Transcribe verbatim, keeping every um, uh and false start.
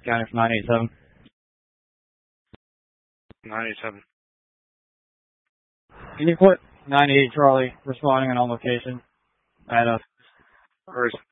County for nine eight seven. nine eight seven. Can you put nine eight Charlie responding on on location at us? Where is